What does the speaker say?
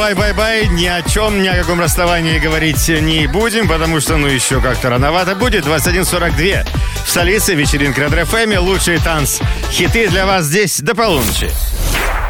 Бай-бай-бай, ни о чем, ни о каком расставании говорить не будем, потому что, еще как-то рановато будет. 21:42 в столице, вечеринка Red FM, лучшие танц-хиты для вас здесь до полуночи.